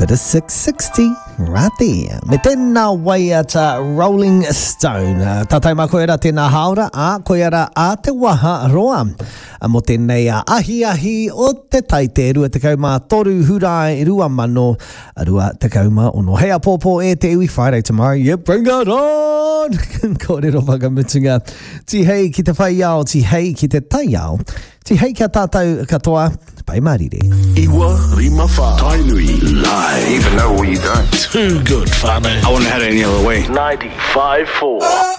bit of 660 right there. Me tēnā waiata Rolling Stone. Tātai mā koe ra tēnā haora, koe ara a te waha roa. Mo tēnei ahi o te taite rua te kauma toru hurai rua mano, rua te kauma ono. Hei a pōpō e te iwi Friday tomorrow. Yep, bring it on! Kōrero whakamutunga. Ti hei ki te whai ao, ti hei ki te tai ao. Ti hei kia tātou katoa, pai marire. Iwa Rima Wha Tainui live. Even though you don't. Too good, whānau. I wouldn't have had it any other way. 95.4.